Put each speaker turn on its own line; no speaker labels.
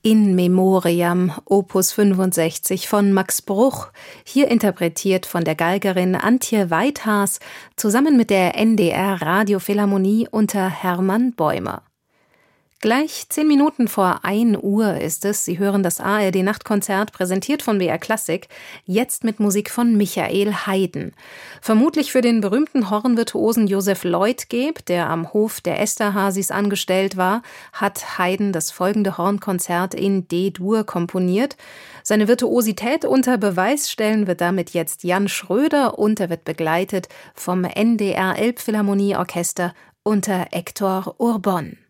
In Memoriam, Opus 65 von Max Bruch, hier interpretiert von der Geigerin Antje Weithaas zusammen mit der NDR Radiophilharmonie unter Hermann Bäumer. Gleich 10 Minuten vor 1 Uhr ist es. Sie hören das ARD-Nachtkonzert, präsentiert von BR Klassik, jetzt mit Musik von Michael Haydn. Vermutlich für den berühmten Hornvirtuosen Joseph Leutgeb, der am Hof der Esterházys angestellt war, hat Haydn das folgende Hornkonzert in D-Dur komponiert. Seine Virtuosität unter Beweis stellen wird damit jetzt Jan Schröder und er wird begleitet vom NDR Elbphilharmonieorchester unter Hector Urbon.